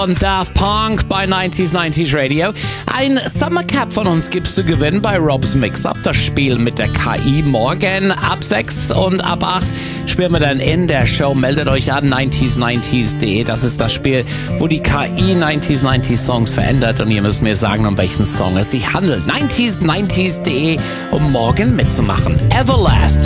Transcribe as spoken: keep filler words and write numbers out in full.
Und Daft Punk bei neunzig neunzig Radio. Ein Summer Cap von uns gibt's zu gewinnen bei Rob's Mix-Up. Das Spiel mit der K I morgen ab sechs und ab acht spielen wir dann in der Show. Meldet euch an neunzig neunzig punkt de. Das ist das Spiel, wo die K I neunzig neunzig Songs verändert und ihr müsst mir sagen, um welchen Song es sich handelt. neunzig neunzig punkt de, um morgen mitzumachen. Everlast.